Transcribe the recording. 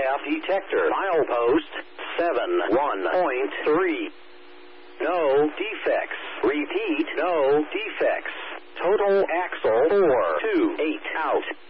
aircraft detector. Milepost 71.3. No defects. Repeat, no defects. Total axle 428 out.